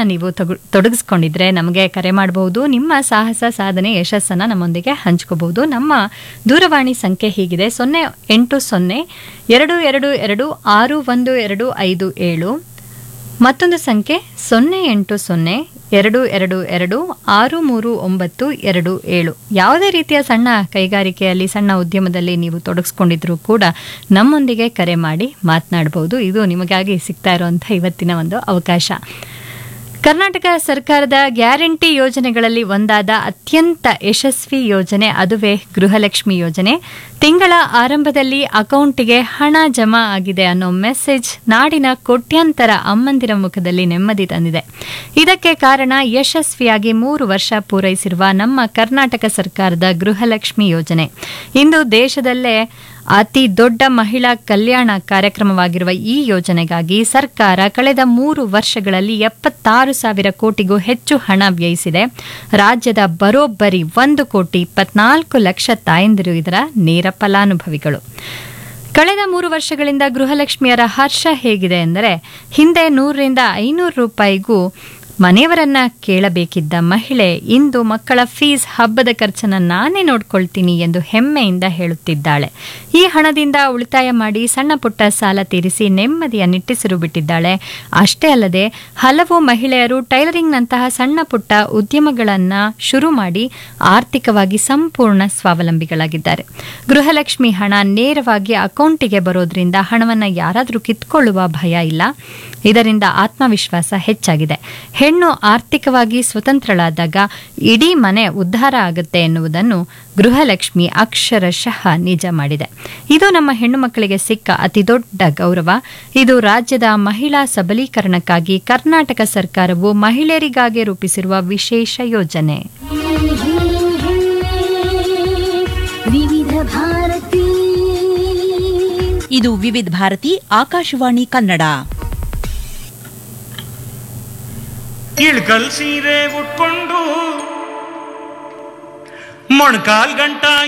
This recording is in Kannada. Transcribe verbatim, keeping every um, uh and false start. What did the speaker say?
ನೀವು ತಗೊ ತೊಡಗಿಸ್ಕೊಂಡಿದ್ರೆ ನಮಗೆ ಕರೆ ಮಾಡಬಹುದು. ನಿಮ್ಮ ಸಾಹಸ ಸಾಧನೆ ಯಶಸ್ಸನ್ನು ನಮ್ಮೊಂದಿಗೆ ಹಂಚ್ಕೋಬಹುದು. ನಮ್ಮ ದೂರವಾಣಿ ಸಂಖ್ಯೆ ಹೀಗಿದೆ: ಸೊನ್ನೆ ಎಂಟು ಸೊನ್ನೆ ಎರಡು ಎರಡು ಎರಡು ಆರು ಒಂದು ಎರಡು ಐದು ಏಳು. ಮತ್ತೊಂದು ಸಂಖ್ಯೆ ಸೊನ್ನೆ ಎಂಟು ಸೊನ್ನೆ ಎರಡು ಎರಡು ಎರಡು ಆರು ಮೂರು ಒಂಬತ್ತು ಎರಡು ಏಳು. ಯಾವುದೇ ರೀತಿಯ ಸಣ್ಣ ಕೈಗಾರಿಕೆಯಲ್ಲಿ ಸಣ್ಣ ಉದ್ಯಮದಲ್ಲಿ ನೀವು ತೊಡಗಿಸ್ಕೊಂಡಿದ್ರೂ ಕೂಡ ನಮ್ಮೊಂದಿಗೆ ಕರೆ ಮಾಡಿ ಮಾತನಾಡಬಹುದು. ಇದು ನಿಮಗಾಗಿ ಸಿಗ್ತಾ ಇರುವಂಥ ಇವತ್ತಿನ ಒಂದು ಅವಕಾಶ. ಕರ್ನಾಟಕ ಸರ್ಕಾರದ ಗ್ಯಾರಂಟಿ ಯೋಜನೆಗಳಲ್ಲಿ ಒಂದಾದ ಅತ್ಯಂತ ಯಶಸ್ವಿ ಯೋಜನೆ ಅದುವೇ ಗೃಹಲಕ್ಷ್ಮಿ ಯೋಜನೆ. ತಿಂಗಳ ಆರಂಭದಲ್ಲಿ ಅಕೌಂಟಿಗೆ ಹಣ ಜಮಾ ಆಗಿದೆ ಅನ್ನೋ ಮೆಸೇಜ್ ನಾಡಿನ ಕೋಟ್ಯಾಂತರ ಅಮ್ಮಂದಿರ ಮುಖದಲ್ಲಿ ನೆಮ್ಮದಿ ತಂದಿದೆ. ಇದಕ್ಕೆ ಕಾರಣ ಯಶಸ್ವಿಯಾಗಿ ಮೂರು ವರ್ಷ ಪೂರೈಸಿರುವ ನಮ್ಮ ಕರ್ನಾಟಕ ಸರ್ಕಾರದ ಗೃಹಲಕ್ಷ್ಮಿ ಯೋಜನೆ. ಇಂದು ದೇಶದಲ್ಲೇ ಅತಿ ದೊಡ್ಡ ಮಹಿಳಾ ಕಲ್ಯಾಣ ಕಾರ್ಯಕ್ರಮವಾಗಿರುವ ಈ ಯೋಜನೆಗಾಗಿ ಸರ್ಕಾರ ಕಳೆದ ಮೂರು ವರ್ಷಗಳಲ್ಲಿ ಎಪ್ಪತ್ತಾರು ಸಾವಿರ ಕೋಟಿಗೂ ಹೆಚ್ಚು ಹಣ ವ್ಯಯಿಸಿದೆ. ರಾಜ್ಯದ ಬರೋಬ್ಬರಿ ಒಂದು ಕೋಟಿ ಇಪ್ಪತ್ನಾಲ್ಕು ಲಕ್ಷ ತಾಯಂದಿರು ಇದರ ನೇರ ಫಲಾನುಭವಿಗಳು. ಕಳೆದ ಮೂರು ವರ್ಷಗಳಿಂದ ಗೃಹಲಕ್ಷ್ಮಿಯರ ಹರ್ಷ ಹೇಗಿದೆ ಎಂದರೆ, ಹಿಂದೆ ನೂರರಿಂದ ಐನೂರು ರೂಪಾಯಿಗೂ ಮನೆಯವರನ್ನ ಕೇಳಬೇಕಿದ್ದ ಮಹಿಳೆ ಇಂದು ಮಕ್ಕಳ ಫೀಸ್, ಹಬ್ಬದ ಖರ್ಚನ್ನು ನಾನೇ ನೋಡ್ಕೊಳ್ತೀನಿ ಎಂದು ಹೆಮ್ಮೆಯಿಂದ ಹೇಳುತ್ತಿದ್ದಾಳೆ. ಈ ಹಣದಿಂದ ಉಳಿತಾಯ ಮಾಡಿ ಸಣ್ಣ ಪುಟ್ಟ ಸಾಲ ತೀರಿಸಿ ನೆಮ್ಮದಿಯ ನಿಟ್ಟಿಸಿರು ಬಿಟ್ಟಿದ್ದಾಳೆ. ಅಷ್ಟೇ ಅಲ್ಲದೆ ಹಲವು ಮಹಿಳೆಯರು ಟೈಲರಿಂಗ್ನಂತಹ ಸಣ್ಣ ಪುಟ್ಟ ಉದ್ಯಮಗಳನ್ನು ಶುರು ಮಾಡಿ ಆರ್ಥಿಕವಾಗಿ ಸಂಪೂರ್ಣ ಸ್ವಾವಲಂಬಿಗಳಾಗಿದ್ದಾರೆ. ಗೃಹಲಕ್ಷ್ಮಿ ಹಣ ನೇರವಾಗಿ ಅಕೌಂಟಿಗೆ ಬರೋದ್ರಿಂದ ಹಣವನ್ನು ಯಾರಾದರೂ ಕಿತ್ಕೊಳ್ಳುವ ಭಯ ಇಲ್ಲ. ಇದರಿಂದ ಆತ್ಮವಿಶ್ವಾಸ ಹೆಚ್ಚಾಗಿದೆ. ಹೆಣ್ಣು ಆರ್ಥಿಕವಾಗಿ ಸ್ವತಂತ್ರಳಾದಾಗ ಇಡೀ ಮನೆ ಉದ್ಧಾರ ಆಗುತ್ತೆ ಎನ್ನುವುದನ್ನು ಗೃಹಲಕ್ಷ್ಮಿ ಅಕ್ಷರಶಃ ನಿಜ ಮಾಡಿದೆ. ಇದು ನಮ್ಮ ಹೆಣ್ಣು ಮಕ್ಕಳಿಗೆ ಸಿಕ್ಕ ಅತಿದೊಡ್ಡ ಗೌರವ. ಇದು ರಾಜ್ಯದ ಮಹಿಳಾ ಸಬಲೀಕರಣಕ್ಕಾಗಿ ಕರ್ನಾಟಕ ಸರ್ಕಾರವು ಮಹಿಳೆಯರಿಗಾಗಿ ರೂಪಿಸಿರುವ ವಿಶೇಷ ಯೋಜನೆ. ಇದು ವಿವಿಧ ಭಾರತಿ ಆಕಾಶವಾಣಿ ಕನ್ನಡ. ಇಳ್ಕಲ್ ಸೀರೆ ಉಟ್ಕೊಂಡು ಮೊಣಕಾಲ್ ಗಂಟ